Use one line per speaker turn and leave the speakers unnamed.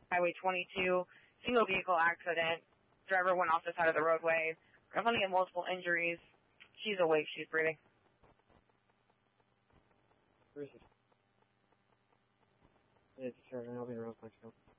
Highway 22, single vehicle accident. Driver went off the side of the roadway. Definitely had multiple injuries. She's awake. She's breathing.
Where is it? It's turning. I'll be in Rose Mexico.